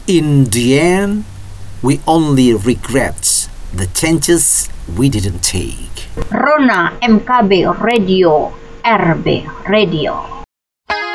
In the end, we only regret the chances we didn't take. Rona MKB Radio RB Radio.